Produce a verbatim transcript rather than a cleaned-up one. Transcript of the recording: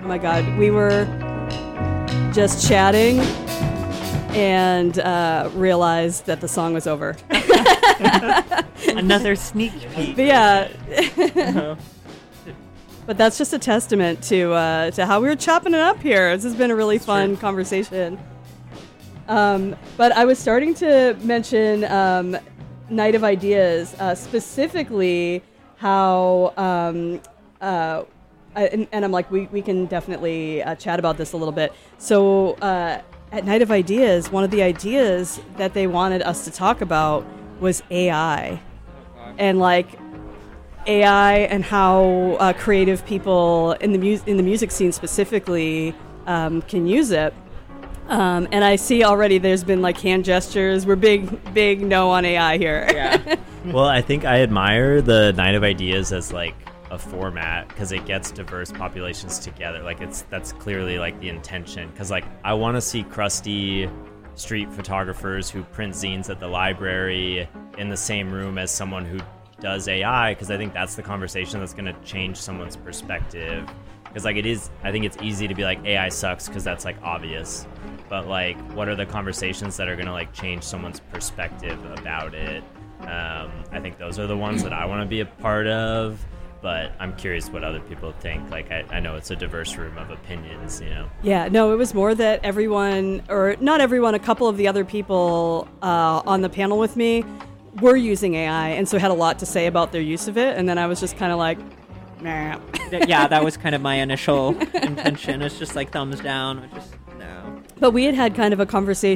my God, we were just chatting and uh, realized that the song was over. Another sneak peek. But yeah. Uh-huh. But that's just a testament to uh, to how we were chopping it up here. This has been a really fun true. conversation. Um, but I was starting to mention um, Night of Ideas, uh, specifically how, um, uh, I, and, and I'm like, we, we can definitely uh, chat about this a little bit. So uh, at Night of Ideas, one of the ideas that they wanted us to talk about was A I. And like A I and how uh, creative people in the, mu- in the music scene specifically um, can use it. Um, and I see already there's been like hand gestures. We're big, big no on A I here. Yeah. Well, I think I admire the Night of Ideas as like a format because it gets diverse populations together. Like it's that's clearly like the intention. Because like I want to see crusty street photographers who print zines at the library in the same room as someone who does A I, because I think that's the conversation that's going to change someone's perspective. Because like it is, I think it's easy to be like A I sucks because that's like obvious. But like, what are the conversations that are going to like change someone's perspective about it? Um, I think those are the ones that I want to be a part of. But I'm curious what other people think. Like, I, I know it's a diverse room of opinions, you know? Yeah, no, it was more that everyone, or not everyone, a couple of the other people uh, on the panel with me were using A I, and so had a lot to say about their use of it. And then I was just kind of like, nah. Yeah, that was kind of my initial intention. It's just like thumbs down. I just, no. But we had had kind of a conversation